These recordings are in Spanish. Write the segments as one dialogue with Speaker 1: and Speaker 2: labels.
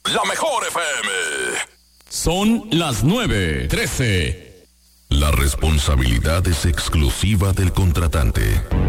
Speaker 1: la mejor FM.
Speaker 2: Son las 9:13.
Speaker 1: La responsabilidad es exclusiva del contratante.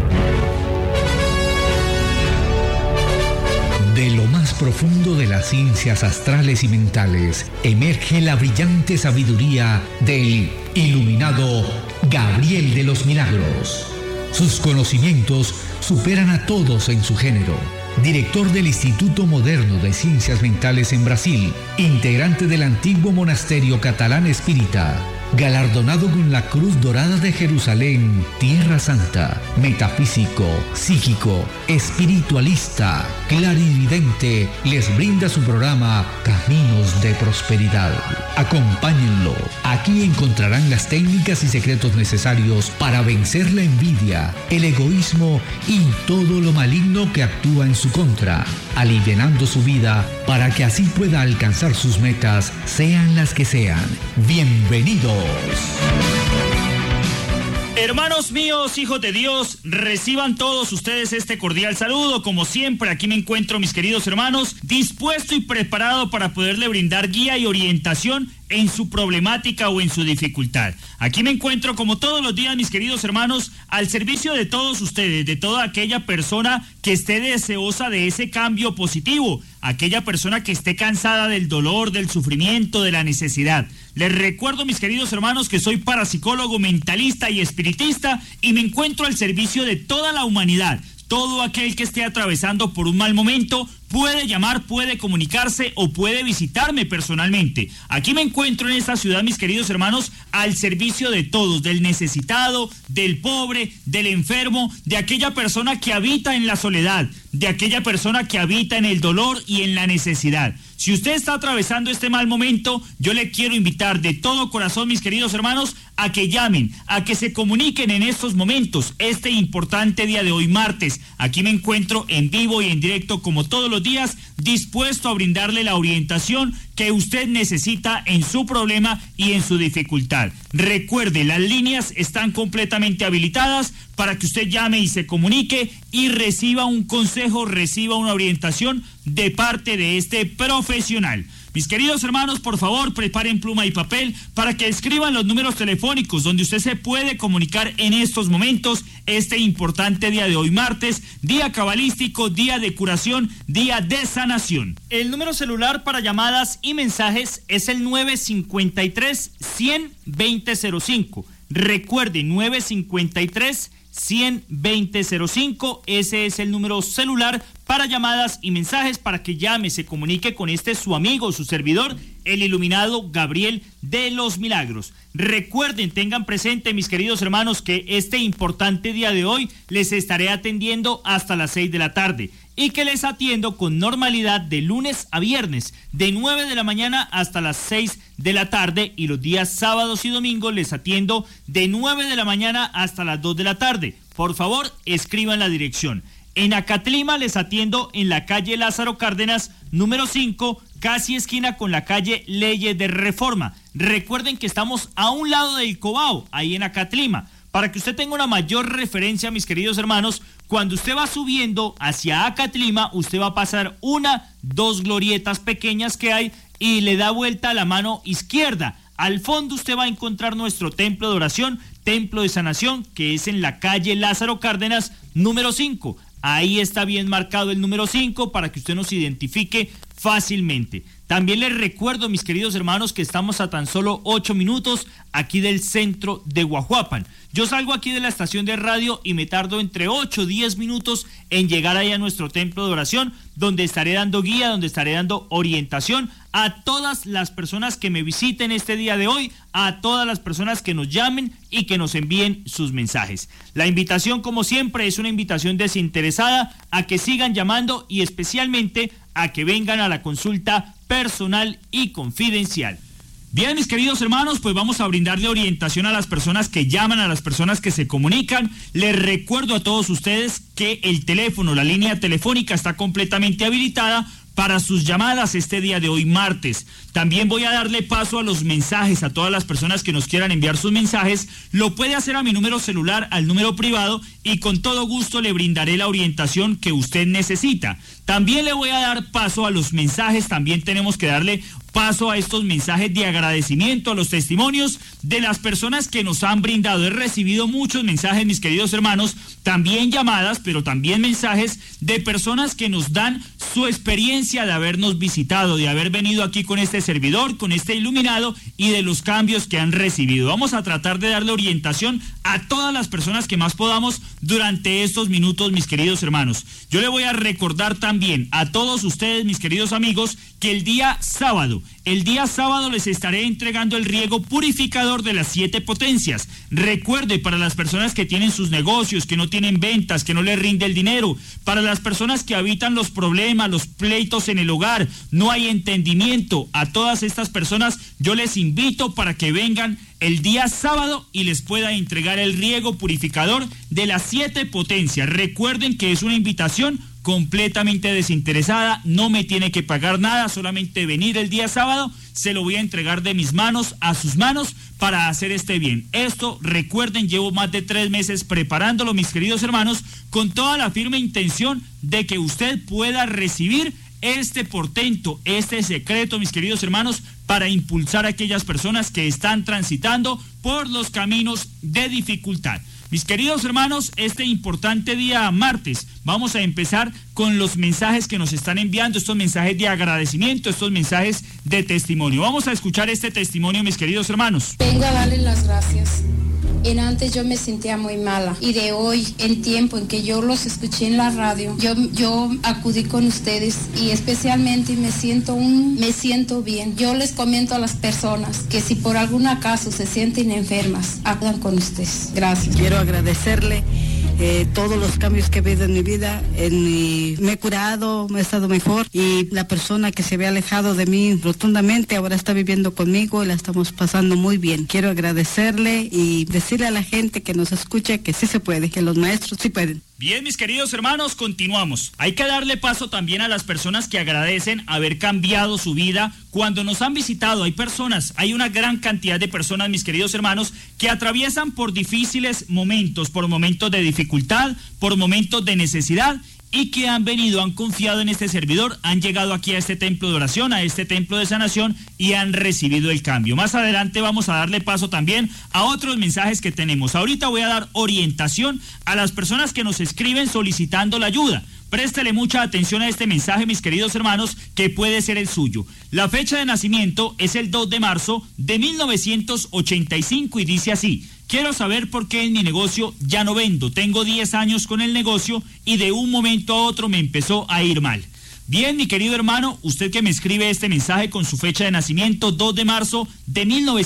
Speaker 3: De lo más profundo de las ciencias astrales y mentales, emerge la brillante sabiduría del iluminado Gabriel de los Milagros. Sus conocimientos superan a todos en su género. Director del Instituto Moderno de Ciencias Mentales en Brasil, integrante del antiguo monasterio catalán espírita, galardonado con la Cruz Dorada de Jerusalén, Tierra Santa, metafísico, psíquico, espiritualista, clarividente, les brinda su programa Caminos de Prosperidad. Acompáñenlo. Aquí encontrarán las técnicas y secretos necesarios para vencer la envidia, el egoísmo y todo lo maligno que actúa en su contra, alivianando su vida para que así pueda alcanzar sus metas, sean las que sean. Bienvenidos.
Speaker 4: Hermanos míos, hijos de Dios, reciban todos ustedes este cordial saludo. Como siempre, aquí me encuentro, mis queridos hermanos, dispuesto y preparado para poderle brindar guía y orientación en su problemática o en su dificultad. Aquí me encuentro como todos los días, mis queridos hermanos, al servicio de todos ustedes, de toda aquella persona que esté deseosa de ese cambio positivo, aquella persona que esté cansada del dolor, del sufrimiento, de la necesidad. Les recuerdo, mis queridos hermanos, que soy parapsicólogo, mentalista y espiritista y me encuentro al servicio de toda la humanidad. Todo aquel que esté atravesando por un mal momento puede llamar, puede comunicarse o puede visitarme personalmente. Aquí me encuentro en esta ciudad, mis queridos hermanos, al servicio de todos, del necesitado, del pobre, del enfermo, de aquella persona que habita en la soledad, de aquella persona que habita en el dolor y en la necesidad. Si usted está atravesando este mal momento, yo le quiero invitar de todo corazón, mis queridos hermanos, a que llamen, a que se comuniquen en estos momentos, este importante día de hoy, martes. Aquí me encuentro en vivo y en directo como todos los días, dispuesto a brindarle la orientación que usted necesita en su problema y en su dificultad. Recuerde, las líneas están completamente habilitadas para que usted llame y se comunique y reciba un consejo, reciba una orientación de parte de este profesional. Mis queridos hermanos, por favor, preparen pluma y papel para que escriban los números telefónicos donde usted se puede comunicar en estos momentos, este importante día de hoy, martes, día cabalístico, día de curación, día de sanación. El número celular para llamadas y mensajes es el 953-100-2005. Recuerde, 953-100-2005, ese es el número celular para llamadas y mensajes para que llame, se comunique con su amigo, su servidor, el iluminado Gabriel de los Milagros. Recuerden, tengan presente, mis queridos hermanos, que este importante día de hoy les estaré atendiendo hasta las 6 de la tarde y que les atiendo con normalidad de lunes a viernes, de 9 de la mañana hasta las 6 de la tarde, y los días sábados y domingos les atiendo de 9 de la mañana hasta las 2 de la tarde. Por favor, escriban la dirección. En Acatlima les atiendo en la calle Lázaro Cárdenas, número 5, casi esquina con la calle Leyes de Reforma. Recuerden que estamos a un lado del Cobao, ahí en Acatlima. Para que usted tenga una mayor referencia, mis queridos hermanos, cuando usted va subiendo hacia Acatlima, usted va a pasar dos glorietas pequeñas que hay y le da vuelta a la mano izquierda. Al fondo usted va a encontrar nuestro templo de oración, templo de sanación, que es en la calle Lázaro Cárdenas, número 5. Ahí está bien marcado el número 5 para que usted nos identifique fácilmente. También les recuerdo, mis queridos hermanos, que estamos a tan solo 8 minutos aquí del centro de Guajuapan. Yo salgo aquí de la estación de radio y me tardo entre 8 o 10 minutos en llegar ahí a nuestro templo de oración, donde estaré dando guía, donde estaré dando orientación a todas las personas que me visiten este día de hoy, a todas las personas que nos llamen y que nos envíen sus mensajes. La invitación, como siempre, es una invitación desinteresada a que sigan llamando y especialmente a que vengan a la consulta personal y confidencial. Bien, mis queridos hermanos, pues vamos a brindarle orientación a las personas que llaman, a las personas que se comunican. Les recuerdo a todos ustedes que el teléfono, la línea telefónica está completamente habilitada para sus llamadas este día de hoy, martes. También voy a darle paso a los mensajes, a todas las personas que nos quieran enviar sus mensajes. Lo puede hacer a mi número celular, al número privado, y con todo gusto le brindaré la orientación que usted necesita. También le voy a dar paso a los mensajes, también tenemos que darle paso a estos mensajes de agradecimiento, a los testimonios de las personas que nos han brindado. He recibido muchos mensajes, mis queridos hermanos, también llamadas, pero también mensajes de personas que nos dan su experiencia de habernos visitado, de haber venido aquí con este servidor, con este iluminado y de los cambios que han recibido. Vamos a tratar de darle orientación a todas las personas que más podamos durante estos minutos, mis queridos hermanos. Yo le voy a recordar también a todos ustedes, mis queridos amigos, que el día sábado les estaré entregando el riego purificador de las 7 potencias. Recuerde, para las personas que tienen sus negocios, que no tienen ventas, que no les rinde el dinero, para las personas que habitan los problemas, los pleitos en el hogar, no hay entendimiento, a todas estas personas yo les invito para que vengan el día sábado y les pueda entregar el riego purificador de las 7 potencias. Recuerden que es una invitación completamente desinteresada, no me tiene que pagar nada, solamente venir el día sábado, se lo voy a entregar de mis manos a sus manos para hacer este bien. Esto, recuerden, llevo más de 3 meses preparándolo, mis queridos hermanos, con toda la firme intención de que usted pueda recibir este portento, este secreto, mis queridos hermanos, para impulsar a aquellas personas que están transitando por los caminos de dificultad. Mis queridos hermanos, este importante día martes, vamos a empezar con los mensajes que nos están enviando, estos mensajes de agradecimiento, estos mensajes de testimonio. Vamos a escuchar este testimonio, mis queridos hermanos.
Speaker 5: Vengo a darle las gracias. Antes yo me sentía muy mala y de hoy, en tiempo en que yo los escuché en la radio, yo acudí con ustedes y especialmente me siento bien. Yo les comento a las personas que si por algún acaso se sienten enfermas, acudan con ustedes. Gracias.
Speaker 6: Quiero agradecerle todos los cambios que he vivido en mi vida, me he curado, me he estado mejor y la persona que se había alejado de mí rotundamente ahora está viviendo conmigo y la estamos pasando muy bien. Quiero agradecerle y decirle a la gente que nos escuche que sí se puede, que los maestros sí pueden.
Speaker 4: Bien, mis queridos hermanos, continuamos. Hay que darle paso también a las personas que agradecen haber cambiado su vida cuando nos han visitado. Hay una gran cantidad de personas, mis queridos hermanos, que atraviesan por difíciles momentos, por momentos de dificultad, por momentos de necesidad, y que han venido, han confiado en este servidor, han llegado aquí a este templo de oración, a este templo de sanación y han recibido el cambio. Más adelante vamos a darle paso también a otros mensajes que tenemos. Ahorita voy a dar orientación a las personas que nos escriben solicitando la ayuda. Préstele mucha atención a este mensaje, mis queridos hermanos, que puede ser el suyo. La fecha de nacimiento es el 2 de marzo de 1985 y dice así: quiero saber por qué en mi negocio ya no vendo. Tengo 10 años con el negocio y de un momento a otro me empezó a ir mal. Bien, mi querido hermano, usted que me escribe este mensaje con su fecha de nacimiento, 2 de marzo de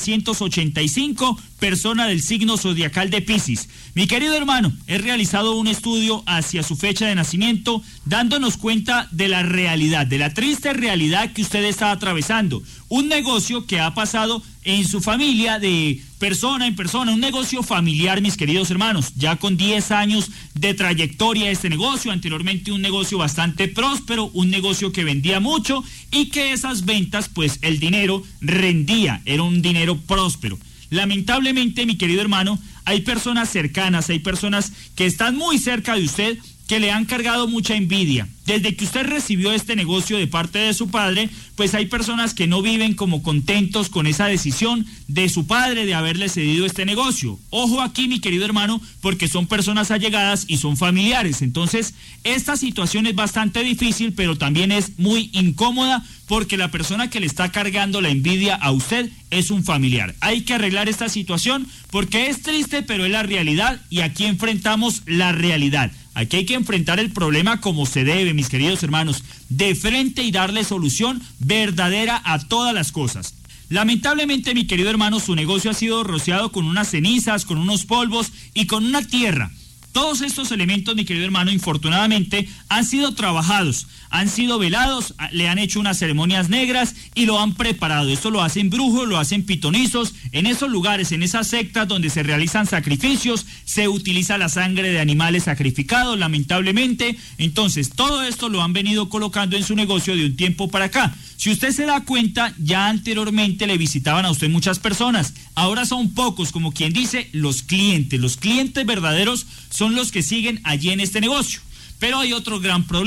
Speaker 4: 1985, persona del signo zodiacal de Piscis. Mi querido hermano, he realizado un estudio hacia su fecha de nacimiento, dándonos cuenta de la realidad, de la triste realidad que usted está atravesando. Un negocio que ha pasado en su familia de persona en persona, un negocio familiar, mis queridos hermanos, ya con 10 años de trayectoria este negocio, anteriormente un negocio bastante próspero, un negocio que vendía mucho y que esas ventas, pues el dinero rendía, era un dinero próspero. Lamentablemente, mi querido hermano, hay personas cercanas, hay personas que están muy cerca de usted que le han cargado mucha envidia. Desde que usted recibió este negocio de parte de su padre, pues hay personas que no viven como contentos con esa decisión de su padre de haberle cedido este negocio. Ojo aquí, mi querido hermano, porque son personas allegadas y son familiares. Entonces, esta situación es bastante difícil, pero también es muy incómoda porque la persona que le está cargando la envidia a usted es un familiar. Hay que arreglar esta situación porque es triste, pero es la realidad y aquí enfrentamos la realidad. Aquí hay que enfrentar el problema como se debe, mis queridos hermanos, de frente y darle solución verdadera a todas las cosas. Lamentablemente, mi querido hermano, su negocio ha sido rociado con unas cenizas, con unos polvos y con una tierra. Todos estos elementos, mi querido hermano, infortunadamente han sido trabajados, han sido velados, le han hecho unas ceremonias negras y lo han preparado. Esto lo hacen brujos, lo hacen pitonizos. En esos lugares, en esas sectas donde se realizan sacrificios, se utiliza la sangre de animales sacrificados, lamentablemente. Entonces, todo esto lo han venido colocando en su negocio de un tiempo para acá. Si usted se da cuenta, ya anteriormente le visitaban a usted muchas personas. Ahora son pocos, como quien dice, los clientes. Los clientes verdaderos son los que siguen allí en este negocio. Pero hay otro gran problema.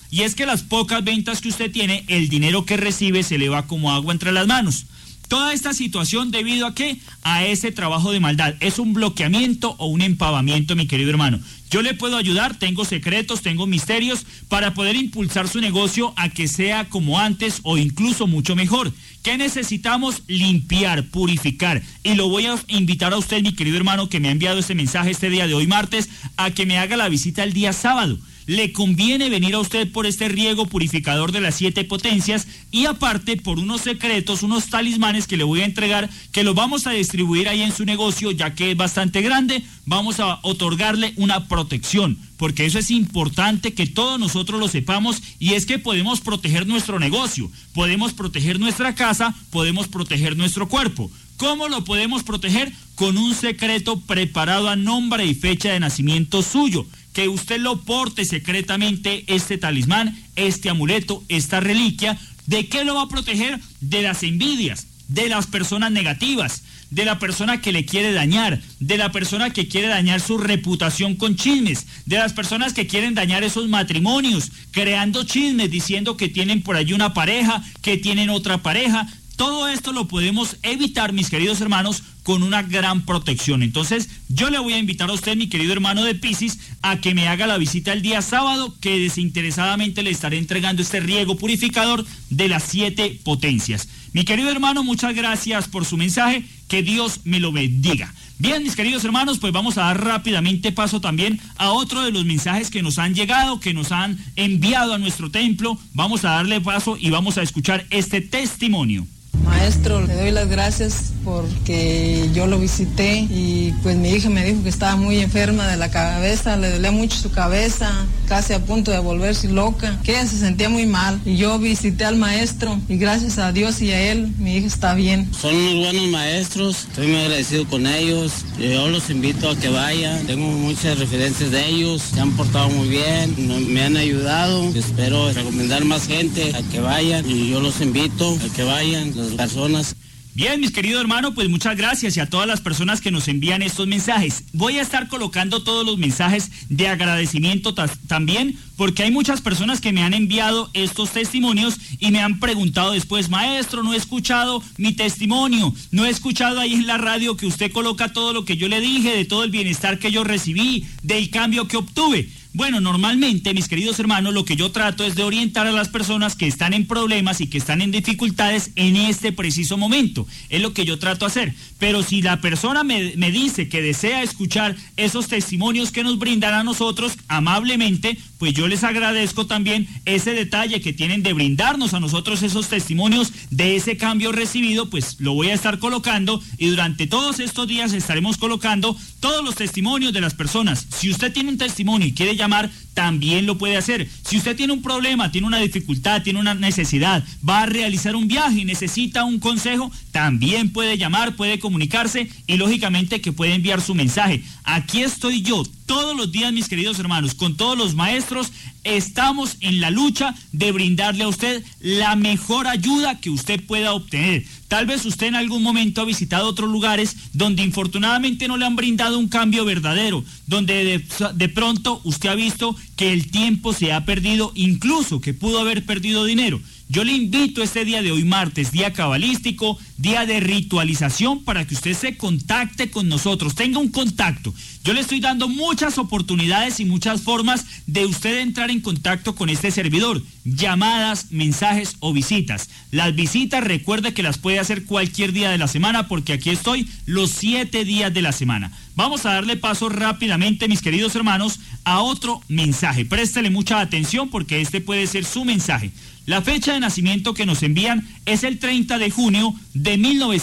Speaker 4: y es que las pocas ventas que usted tiene, el dinero que recibe se le va como agua entre las manos. Toda esta situación, ¿debido a qué? A ese trabajo de maldad. Es un bloqueamiento o un empavamiento, mi querido hermano. Yo le puedo ayudar, tengo secretos, tengo misterios para poder impulsar su negocio a que sea como antes o incluso mucho mejor. ¿Qué necesitamos? Limpiar, purificar. Y lo voy a invitar a usted, mi querido hermano, que me ha enviado este mensaje este día de hoy martes, a que me haga la visita el día sábado. Le conviene venir a usted por este riego purificador de las 7 potencias y aparte por unos secretos, unos talismanes que le voy a entregar, que los vamos a distribuir ahí en su negocio, ya que es bastante grande. Vamos a otorgarle una protección, porque eso es importante que todos nosotros lo sepamos, y es que podemos proteger nuestro negocio, podemos proteger nuestra casa, podemos proteger nuestro cuerpo. ¿Cómo lo podemos proteger? Con un secreto preparado a nombre y fecha de nacimiento suyo. Que usted lo porte secretamente, este talismán, este amuleto, esta reliquia. ¿De qué lo va a proteger? De las envidias, de las personas negativas, de la persona que le quiere dañar, de la persona que quiere dañar su reputación con chismes, de las personas que quieren dañar esos matrimonios, creando chismes, diciendo que tienen por allí una pareja, que tienen otra pareja. Todo esto lo podemos evitar, mis queridos hermanos, con una gran protección. Entonces, yo le voy a invitar a usted, mi querido hermano de Piscis, a que me haga la visita el día sábado, que desinteresadamente le estaré entregando este riego purificador de las 7 potencias. Mi querido hermano, muchas gracias por su mensaje, que Dios me lo bendiga. Bien, mis queridos hermanos, pues vamos a dar rápidamente paso también a otro de los mensajes que nos han llegado, que nos han enviado a nuestro templo. Vamos a darle paso y vamos a escuchar este testimonio.
Speaker 7: Maestro, le doy las gracias porque yo lo visité y pues mi hija me dijo que estaba muy enferma de la cabeza, le dolía mucho su cabeza, casi a punto de volverse loca, que ella se sentía muy mal y yo visité al maestro y gracias a Dios y a él mi hija está bien.
Speaker 8: Son unos buenos maestros, estoy muy agradecido con ellos, yo los invito a que vayan, tengo muchas referencias de ellos, se han portado muy bien, me han ayudado, espero recomendar más gente a que vayan y yo los invito a que vayan. Personas.
Speaker 4: Bien, mis queridos hermanos, pues muchas gracias y a todas las personas que nos envían estos mensajes. Voy a estar colocando todos los mensajes de agradecimiento también, porque hay muchas personas que me han enviado estos testimonios y me han preguntado después, maestro, no he escuchado mi testimonio, no he escuchado ahí en la radio que usted coloca todo lo que yo le dije, de todo el bienestar que yo recibí, del cambio que obtuve. Bueno, normalmente, mis queridos hermanos, lo que yo trato es de orientar a las personas que están en problemas y que están en dificultades en este preciso momento. Es lo que yo trato de hacer. Pero si la persona me dice que desea escuchar esos testimonios que nos brindan a nosotros amablemente, pues yo les agradezco también ese detalle que tienen de brindarnos a nosotros esos testimonios de ese cambio recibido, pues lo voy a estar colocando y durante todos estos días estaremos colocando todos los testimonios de las personas. Si usted tiene un testimonio y quiere llamar, también lo puede hacer. Si usted tiene un problema, tiene una dificultad, tiene una necesidad, va a realizar un viaje y necesita un consejo, también puede llamar, puede comunicarse y lógicamente que puede enviar su mensaje. Aquí estoy yo todos los días, mis queridos hermanos, con todos los maestros, estamos en la lucha de brindarle a usted la mejor ayuda que usted pueda obtener. Tal vez usted en algún momento ha visitado otros lugares donde infortunadamente no le han brindado un cambio verdadero, donde de pronto usted ha visto que el tiempo se ha perdido, incluso que pudo haber perdido dinero. Yo le invito este día de hoy martes, día cabalístico, día de ritualización, para que usted se contacte con nosotros, tenga un contacto. Yo le estoy dando muchas oportunidades y muchas formas de usted entrar en contacto con este servidor. Llamadas, mensajes o visitas. Las visitas recuerde que las puede hacer cualquier día de la semana porque aquí estoy los 7 días de la semana. Vamos a darle paso rápidamente, mis queridos hermanos, a otro mensaje. Préstele mucha atención porque este puede ser su mensaje. La fecha de nacimiento que nos envían es el 30 de junio de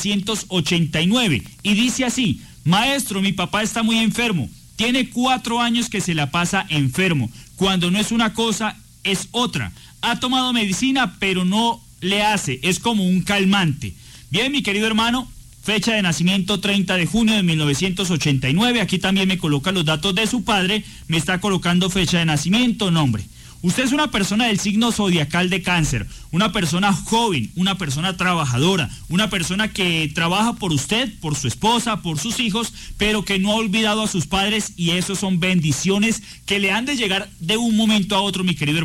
Speaker 4: 1989 y dice así: maestro, mi papá está muy enfermo, tiene 4 años que se la pasa enfermo, cuando no es una cosa es otra, ha tomado medicina pero no le hace, es como un calmante. Bien, mi querido hermano, fecha de nacimiento 30 de junio de 1989, aquí también me coloca los datos de su padre, me está colocando fecha de nacimiento, nombre. Usted es una persona del signo zodiacal de Cáncer, una persona joven, una persona trabajadora, una persona que trabaja por usted, por su esposa, por sus hijos, pero que no ha olvidado a sus padres y eso son bendiciones que le han de llegar de un momento a otro, mi querido hermano.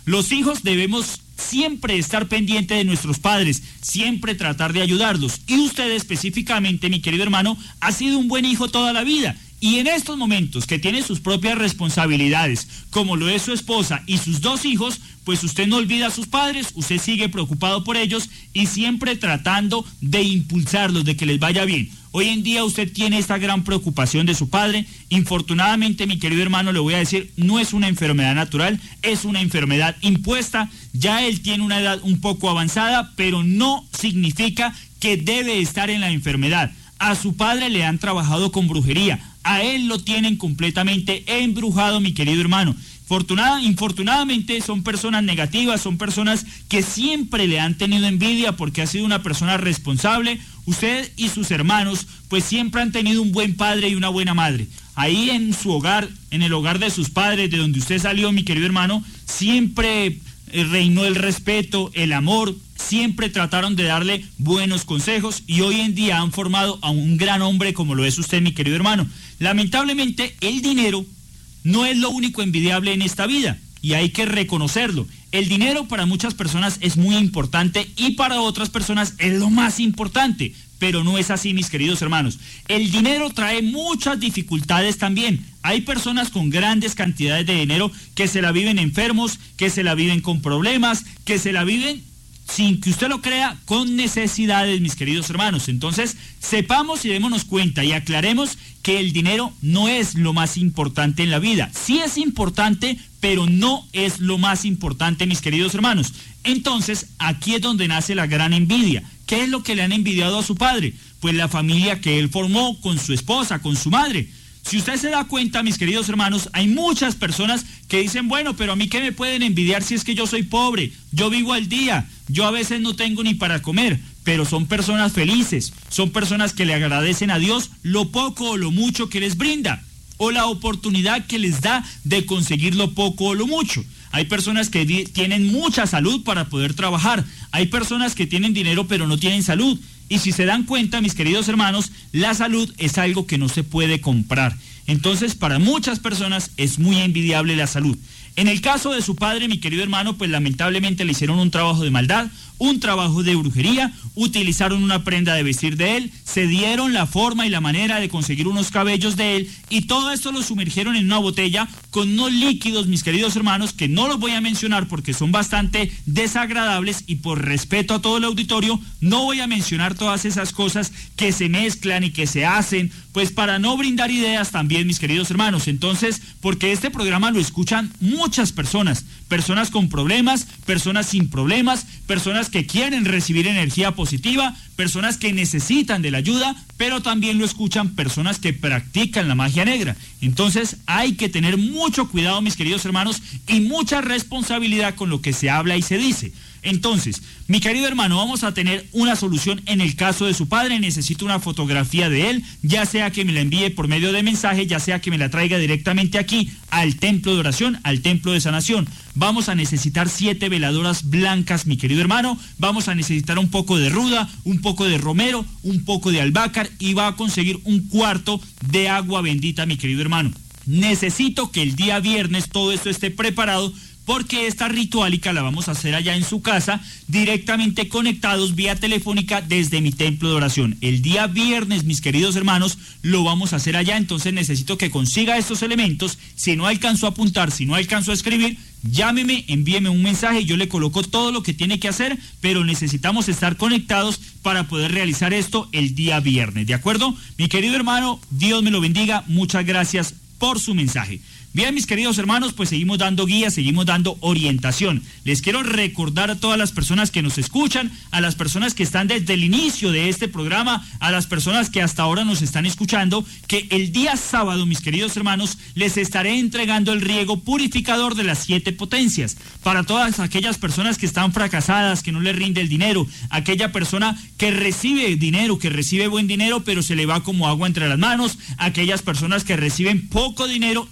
Speaker 4: Los hijos debemos siempre estar pendiente de nuestros padres, siempre tratar de ayudarlos. Y usted específicamente, mi querido hermano, ha sido un buen hijo toda la vida. Y en estos momentos que tiene sus propias responsabilidades, como lo es su esposa y sus 2 hijos, pues usted no olvida a sus padres, usted sigue preocupado por ellos y siempre tratando de impulsarlos, de que les vaya bien. Hoy en día usted tiene esta gran preocupación de su padre. Infortunadamente, mi querido hermano, le voy a decir, no es una enfermedad natural, es una enfermedad impuesta. Ya él tiene una edad un poco avanzada, pero no significa que debe estar en la enfermedad. A su padre le han trabajado con brujería. A él lo tienen completamente embrujado, mi querido hermano. Infortunadamente son personas negativas, son personas que siempre le han tenido envidia porque ha sido una persona responsable. Usted y sus hermanos pues siempre han tenido un buen padre y una buena madre. Ahí en su hogar, en el hogar de sus padres, de donde usted salió, mi querido hermano, siempre reinó el respeto, el amor. Siempre trataron de darle buenos consejos y hoy en día han formado a un gran hombre como lo es usted, mi querido hermano. Lamentablemente, el dinero no es lo único envidiable en esta vida y hay que reconocerlo. El dinero para muchas personas es muy importante y para otras personas es lo más importante, pero no es así, mis queridos hermanos. El dinero trae muchas dificultades también. Hay personas con grandes cantidades de dinero que se la viven enfermos, que se la viven con problemas, que se la viven sin que usted lo crea, con necesidades, mis queridos hermanos. Entonces, sepamos y démonos cuenta y aclaremos que el dinero no es lo más importante en la vida. Sí es importante, pero no es lo más importante, mis queridos hermanos. Entonces, aquí es donde nace la gran envidia. ¿Qué es lo que le han envidiado a su padre? Pues la familia que él formó con su esposa, con su madre. Si usted se da cuenta, mis queridos hermanos, hay muchas personas que dicen, bueno, pero a mí ¿qué me pueden envidiar si es que yo soy pobre? Yo vivo al día, yo a veces no tengo ni para comer, pero son personas felices, son personas que le agradecen a Dios lo poco o lo mucho que les brinda, o la oportunidad que les da de conseguir lo poco o lo mucho. Hay personas que tienen mucha salud para poder trabajar, hay personas que tienen dinero pero no tienen salud. Y si se dan cuenta, mis queridos hermanos, la salud es algo que no se puede comprar. Entonces, para muchas personas es muy envidiable la salud. En el caso de su padre, mi querido hermano, pues lamentablemente le hicieron un trabajo de maldad, un trabajo de brujería, utilizaron una prenda de vestir de él, se dieron la forma y la manera de conseguir unos cabellos de él y todo esto lo sumergieron en una botella con unos líquidos, mis queridos hermanos, que no los voy a mencionar porque son bastante desagradables y por respeto a todo el auditorio no voy a mencionar todas esas cosas que se mezclan y que se hacen, pues para no brindar ideas también, mis queridos hermanos. Entonces, porque este programa lo escuchan muchas personas, personas con problemas, personas sin problemas, personas que quieren recibir energía positiva, personas que necesitan de la ayuda, pero también lo escuchan personas que practican la magia negra. Entonces hay que tener mucho cuidado, mis queridos hermanos, y mucha responsabilidad con lo que se habla y se dice. Entonces, mi querido hermano, vamos a tener una solución en el caso de su padre. Necesito una fotografía de él, ya sea que me la envíe por medio de mensaje, ya sea que me la traiga directamente aquí al templo de oración, al templo de sanación. Vamos a necesitar 7 veladoras blancas, mi querido hermano. Vamos a necesitar un poco de ruda, un poco de romero, un poco de albácar y va a conseguir un cuarto de agua bendita, mi querido hermano. Necesito que el día viernes todo esto esté preparado, porque esta ritualica la vamos a hacer allá en su casa, directamente conectados vía telefónica desde mi templo de oración. El día viernes, mis queridos hermanos, lo vamos a hacer allá, entonces necesito que consiga estos elementos. Si no alcanzo a apuntar, si no alcanzo a escribir, llámeme, envíeme un mensaje, yo le coloco todo lo que tiene que hacer, pero necesitamos estar conectados para poder realizar esto el día viernes, ¿de acuerdo? Mi querido hermano, Dios me lo bendiga, muchas gracias por su mensaje. Bien, mis queridos hermanos, pues seguimos dando guías, seguimos dando orientación. Les quiero recordar a todas las personas que nos escuchan, a las personas que están desde el inicio de este programa, a las personas que hasta ahora nos están escuchando, que el día sábado, mis queridos hermanos, les estaré entregando el riego purificador de las 7 potencias. Para todas aquellas personas que están fracasadas, que no les rinde el dinero, aquella persona que recibe dinero, que recibe buen dinero, pero se le va como agua entre las manos, aquellas personas que reciben poco dinero y tampoco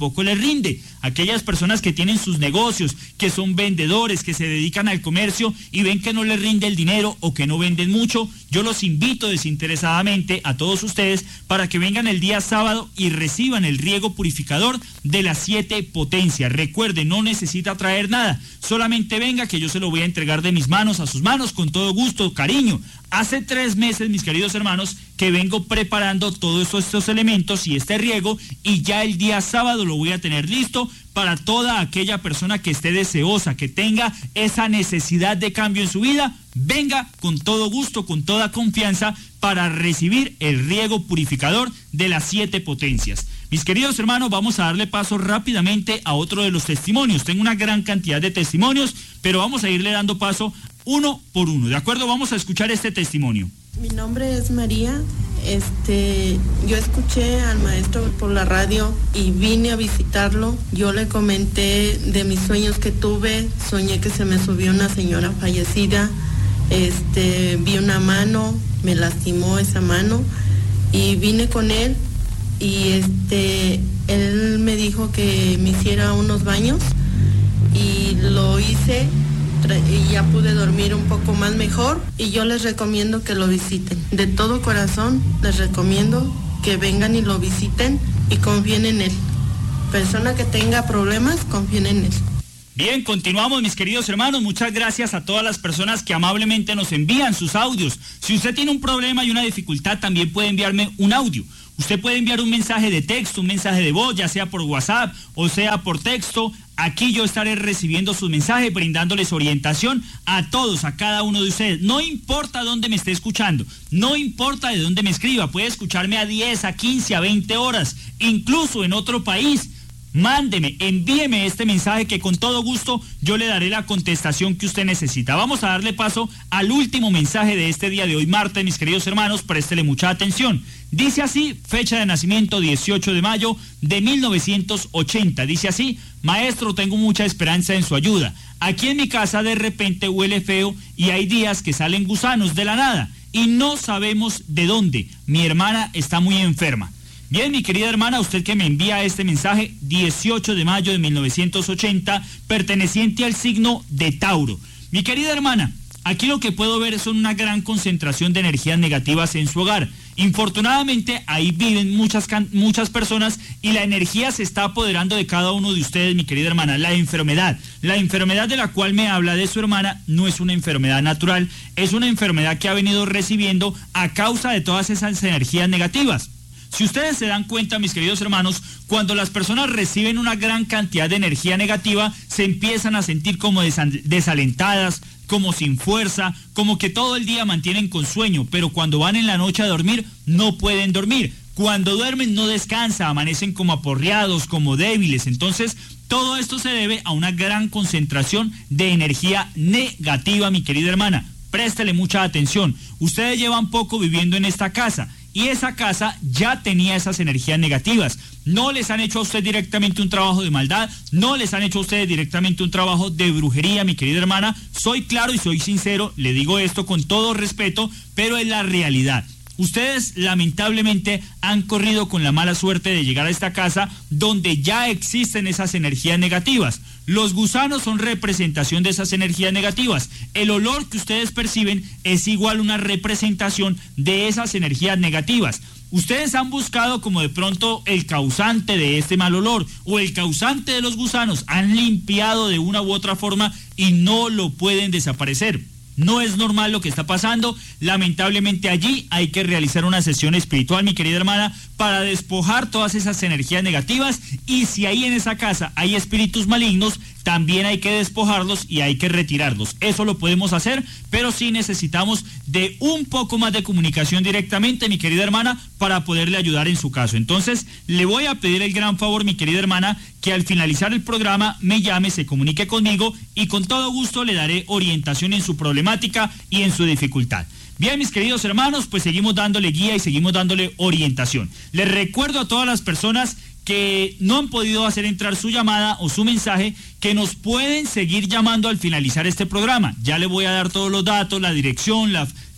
Speaker 4: tampoco les rinde. Aquellas personas que tienen sus negocios, que son vendedores, que se dedican al comercio y ven que no les rinde el dinero o que no venden mucho, yo los invito desinteresadamente a todos ustedes para que vengan el día sábado y reciban el riego purificador de las 7 potencias. Recuerden, no necesita traer nada, solamente venga que yo se lo voy a entregar de mis manos a sus manos con todo gusto, cariño. Hace 3 meses, mis queridos hermanos, que vengo preparando todos estos elementos y este riego, y ya el día sábado lo voy a tener listo para toda aquella persona que esté deseosa, que tenga esa necesidad de cambio en su vida. Venga con todo gusto, con toda confianza, para recibir el riego purificador de las 7 potencias. Mis queridos hermanos, vamos a darle paso rápidamente a otro de los testimonios. Tengo una gran cantidad de testimonios, pero vamos a irle dando paso uno por uno, ¿de acuerdo? Vamos a escuchar este testimonio.
Speaker 9: Mi nombre es María. Yo escuché al maestro por la radio y vine a visitarlo. Yo le comenté de mis sueños que tuve. Soñé que se me subió una señora fallecida. Vi una mano, me lastimó esa mano y vine con él y él me dijo que me hiciera unos baños y lo hice. Y ya pude dormir un poco más mejor y yo les recomiendo que lo visiten. De todo corazón les recomiendo que vengan y lo visiten y confíen en él. Persona que tenga problemas, confíen en él.
Speaker 4: Bien, continuamos, mis queridos hermanos. Muchas gracias a todas las personas que amablemente nos envían sus audios. Si usted tiene un problema y una dificultad, también puede enviarme un audio. Usted puede enviar un mensaje de texto, un mensaje de voz, ya sea por WhatsApp o sea por texto. Aquí yo estaré recibiendo sus mensajes, brindándoles orientación a todos, a cada uno de ustedes. No importa dónde me esté escuchando, no importa de dónde me escriba, puede escucharme a 10, a 15, a 20 horas, incluso en otro país. Mándeme, envíeme este mensaje que con todo gusto yo le daré la contestación que usted necesita. Vamos a darle paso al último mensaje de este día de hoy, martes, mis queridos hermanos, préstele mucha atención. Dice así, fecha de nacimiento 18 de mayo de 1980. Dice así: maestro, tengo mucha esperanza en su ayuda. Aquí en mi casa de repente huele feo y hay días que salen gusanos de la nada y no sabemos de dónde. Mi hermana está muy enferma. Bien, mi querida hermana, usted que me envía este mensaje, 18 de mayo de 1980, perteneciente al signo de Tauro. Mi querida hermana, aquí lo que puedo ver son una gran concentración de energías negativas en su hogar. Infortunadamente, ahí viven muchas personas y la energía se está apoderando de cada uno de ustedes, mi querida hermana. La enfermedad de la cual me habla de su hermana no es una enfermedad natural, es una enfermedad que ha venido recibiendo a causa de todas esas energías negativas. Si ustedes se dan cuenta, mis queridos hermanos, cuando las personas reciben una gran cantidad de energía negativa, se empiezan a sentir como desalentadas, como sin fuerza, como que todo el día mantienen con sueño, pero cuando van en la noche a dormir, no pueden dormir. Cuando duermen no descansan, amanecen como aporreados, como débiles. Entonces, todo esto se debe a una gran concentración de energía negativa, mi querida hermana. Préstele mucha atención. Ustedes llevan poco viviendo en esta casa. Y esa casa ya tenía esas energías negativas. No les han hecho a usted directamente un trabajo de maldad, no les han hecho a ustedes directamente un trabajo de brujería, mi querida hermana. Soy claro y soy sincero, le digo esto con todo respeto, pero es la realidad. Ustedes lamentablemente han corrido con la mala suerte de llegar a esta casa donde ya existen esas energías negativas. Los gusanos son representación de esas energías negativas. El olor que ustedes perciben es igual a una representación de esas energías negativas. Ustedes han buscado como de pronto el causante de este mal olor o el causante de los gusanos. Han limpiado de una u otra forma y no lo pueden desaparecer. No es normal lo que está pasando. Lamentablemente allí hay que realizar una sesión espiritual, mi querida hermana, para despojar todas esas energías negativas. Y si ahí en esa casa hay espíritus malignos, también hay que despojarlos y hay que retirarlos. Eso lo podemos hacer, pero sí necesitamos de un poco más de comunicación directamente, mi querida hermana, para poderle ayudar en su caso. Entonces, le voy a pedir el gran favor, mi querida hermana, que al finalizar el programa me llame, se comunique conmigo y con todo gusto le daré orientación en su problemática y en su dificultad. Bien, mis queridos hermanos, pues seguimos dándole guía y seguimos dándole orientación. Les recuerdo a todas las personas que no han podido hacer entrar su llamada o su mensaje, que nos pueden seguir llamando al finalizar este programa. Ya le voy a dar todos los datos, la dirección,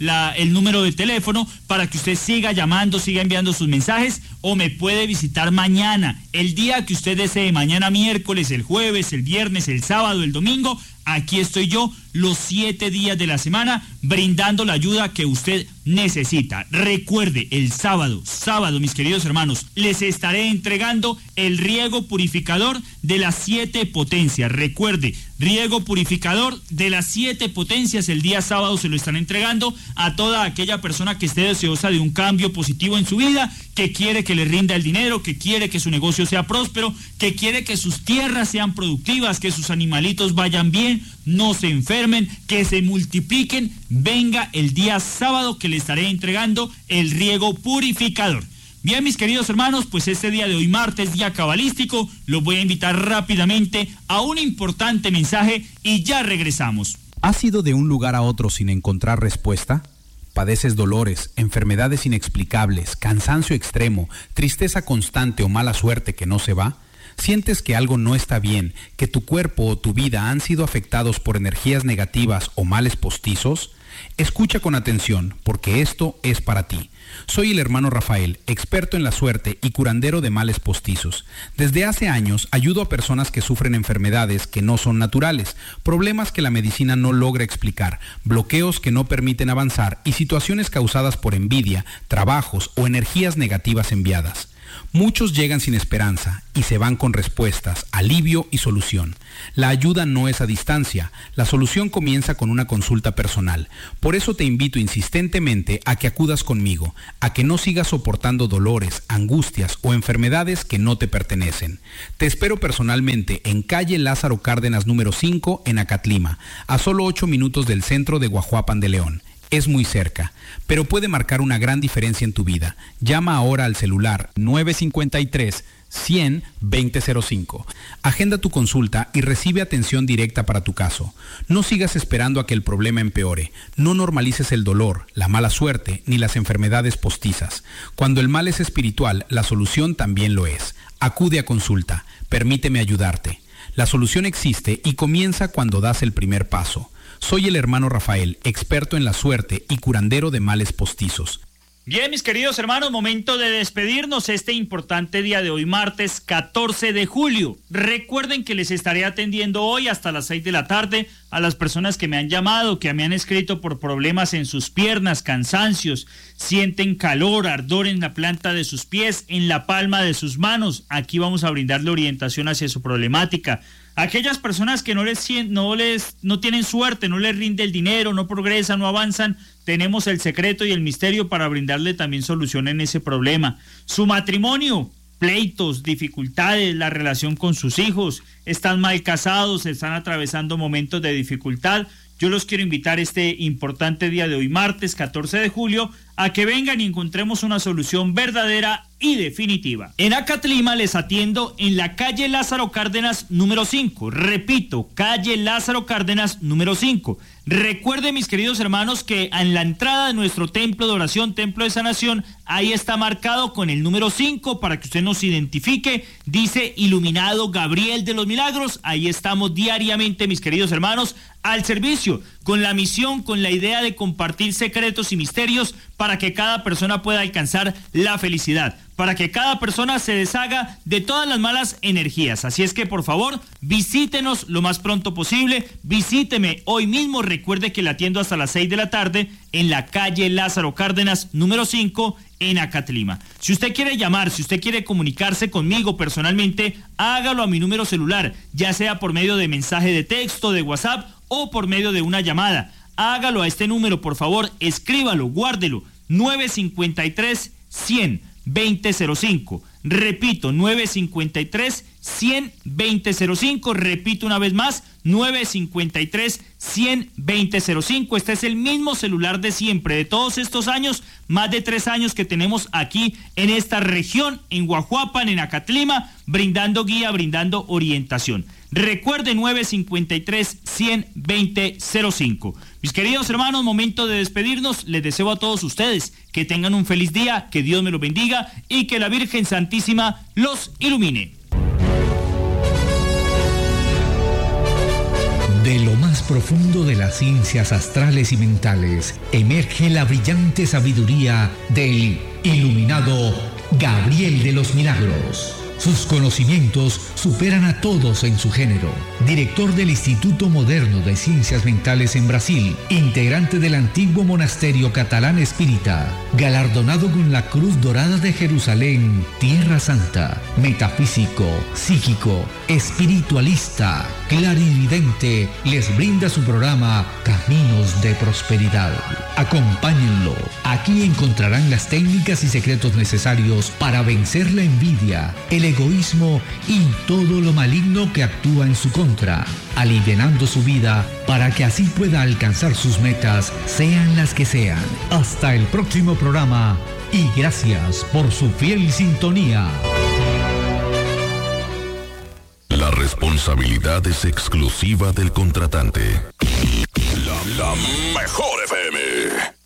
Speaker 4: el número de teléfono, para que usted siga llamando, siga enviando sus mensajes, o me puede visitar mañana, el día que usted desee, mañana miércoles, el jueves, el viernes, el sábado, el domingo. Aquí estoy yo los 7 días de la semana brindando la ayuda que usted necesita. Recuerde, el sábado, mis queridos hermanos, les estaré entregando el riego purificador de las 7 potencias. Recuerde, riego purificador de las 7 potencias, el día sábado se lo están entregando a toda aquella persona que esté deseosa de un cambio positivo en su vida, que quiere que le rinda el dinero, que quiere que su negocio sea próspero, que quiere que sus tierras sean productivas, que sus animalitos vayan bien, no se enfermen, que se multipliquen. Venga el día sábado que le estaré entregando el riego purificador. Bien, mis queridos hermanos, pues este día de hoy, martes, día cabalístico, los voy a invitar rápidamente a un importante mensaje y ya regresamos.
Speaker 10: ¿Has ido de un lugar a otro sin encontrar respuesta? ¿Padeces dolores, enfermedades inexplicables, cansancio extremo, tristeza constante o mala suerte que no se va? ¿Sientes que algo no está bien, que tu cuerpo o tu vida han sido afectados por energías negativas o males postizos? Escucha con atención, porque esto es para ti. Soy el hermano Rafael, experto en la suerte y curandero de males postizos. Desde hace años ayudo a personas que sufren enfermedades que no son naturales, problemas que la medicina no logra explicar, bloqueos que no permiten avanzar y situaciones causadas por envidia, trabajos o energías negativas enviadas. Muchos llegan sin esperanza y se van con respuestas, alivio y solución. La ayuda no es a distancia, la solución comienza con una consulta personal. Por eso te invito insistentemente a que acudas conmigo, a que no sigas soportando dolores, angustias o enfermedades que no te pertenecen. Te espero personalmente en calle Lázaro Cárdenas número 5 en Acatlima, a solo 8 minutos del centro de Guajuapan de León. Es muy cerca, pero puede marcar una gran diferencia en tu vida. Llama ahora al celular 953-100-2005. Agenda tu consulta y recibe atención directa para tu caso. No sigas esperando a que el problema empeore. No normalices el dolor, la mala suerte ni las enfermedades postizas. Cuando el mal es espiritual, la solución también lo es. Acude a consulta. Permíteme ayudarte. La solución existe y comienza cuando das el primer paso. Soy el hermano Rafael, experto en la suerte y curandero de males postizos.
Speaker 4: Bien, mis queridos hermanos, momento de despedirnos este importante día de hoy, martes 14 de julio. Recuerden que les estaré atendiendo hoy hasta las 6 de la tarde a las personas que me han llamado, que me han escrito por problemas en sus piernas, cansancios, sienten calor, ardor en la planta de sus pies, en la palma de sus manos. Aquí vamos a brindarle orientación hacia su problemática. Aquellas personas que no tienen suerte, no les rinde el dinero, no progresan, no avanzan, tenemos el secreto y el misterio para brindarle también solución en ese problema. Su matrimonio, pleitos, dificultades, la relación con sus hijos, están mal casados, están atravesando momentos de dificultad. Yo los quiero invitar este importante día de hoy, martes 14 de julio, a que vengan y encontremos una solución verdadera y definitiva. En Acatlima les atiendo en la calle Lázaro Cárdenas número 5. Repito, calle Lázaro Cárdenas número 5. Recuerden, mis queridos hermanos, que en la entrada de nuestro templo de oración, templo de sanación, ahí está marcado con el número 5 para que usted nos identifique. Dice Iluminado Gabriel de los Milagros. Ahí estamos diariamente, mis queridos hermanos, al servicio, con la misión, con la idea de compartir secretos y misterios para que cada persona pueda alcanzar la felicidad, para que cada persona se deshaga de todas las malas energías. Así es que, por favor, visítenos lo más pronto posible, visíteme hoy mismo. Recuerde que la atiendo hasta las 6 de la tarde en la calle Lázaro Cárdenas número 5 en Acatlima. Si usted quiere llamar, si usted quiere comunicarse conmigo personalmente, hágalo a mi número celular, ya sea por medio de mensaje de texto, de WhatsApp o por medio de una llamada. Hágalo a este número, por favor, escríbalo, guárdelo, 953-100-2005. Repito, 953-100-2005. Repito una vez más, 953-100-2005. Este es el mismo celular de siempre, de todos estos años, más de 3 años que tenemos aquí en esta región, en Guajuapan, en Acatlima, brindando guía, brindando orientación. Recuerde 953-100-2005. Mis queridos hermanos, momento de despedirnos. Les deseo a todos ustedes que tengan un feliz día, que Dios me los bendiga y que la Virgen Santísima los ilumine.
Speaker 3: De lo más profundo de las ciencias astrales y mentales, emerge la brillante sabiduría del iluminado Gabriel de los Milagros. Sus conocimientos superan a todos en su género. Director del Instituto Moderno de Ciencias Mentales en Brasil, integrante del antiguo monasterio catalán espírita, galardonado con la Cruz Dorada de Jerusalén, Tierra Santa, metafísico, psíquico, espiritualista, clarividente, les brinda su programa Caminos de Prosperidad. Acompáñenlo. Aquí encontrarán las técnicas y secretos necesarios para vencer la envidia, el egoísmo y todo lo maligno que actúa en su contra, alivianando su vida para que así pueda alcanzar sus metas, sean las que sean. Hasta el próximo programa y gracias por su fiel sintonía.
Speaker 1: La responsabilidad es exclusiva del contratante.
Speaker 11: La mejor FM.